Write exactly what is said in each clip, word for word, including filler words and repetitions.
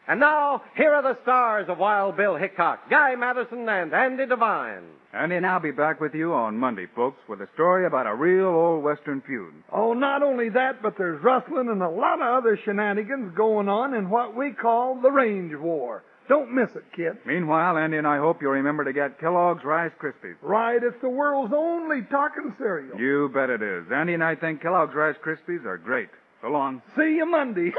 And now, here are the stars of Wild Bill Hickok, Guy Madison, and Andy Devine. Andy and I'll be back with you on Monday, folks, with a story about a real old Western feud. Oh, not only that, but there's rustling and a lot of other shenanigans going on in what we call the Range War. Don't miss it, kid. Meanwhile, Andy and I hope you'll remember to get Kellogg's Rice Krispies. Right, it's the world's only talking cereal. You bet it is. Andy and I think Kellogg's Rice Krispies are great. So long. See you Monday.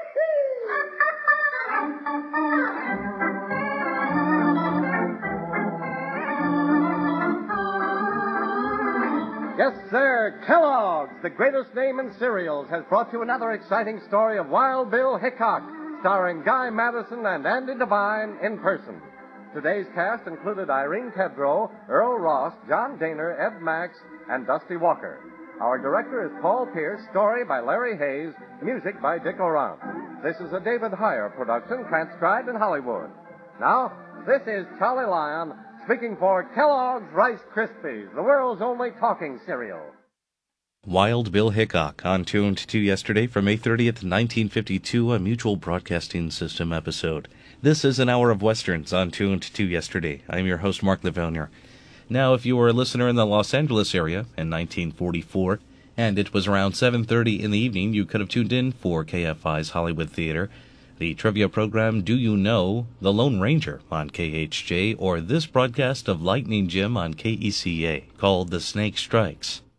Yes, sir, Kellogg's, the greatest name in cereals, has brought you another exciting story of Wild Bill Hickok, starring Guy Madison and Andy Devine in person. Today's cast included Irene Tedrow, Earl Ross, John Daner, Ed Max, and Dusty Walker. Our director is Paul Pierce, story by Larry Hayes, music by Dick Oran. This is a David Heyer production, transcribed in Hollywood. Now, this is Charlie Lyon, speaking for Kellogg's Rice Krispies, the world's only talking cereal. Wild Bill Hickok, on Tuned to Yesterday from May thirtieth, nineteen fifty-two, a Mutual Broadcasting System episode. This is an hour of Westerns on Tuned to Yesterday. I'm your host, Mark Lavelnier. Now, if you were a listener in the Los Angeles area in nineteen forty-four, and it was around seven thirty in the evening, you could have tuned in for K F I's Hollywood Theater, the trivia program Do You Know, The Lone Ranger on K H J, or this broadcast of Lightning Jim on K E C A, called The Snake Strikes.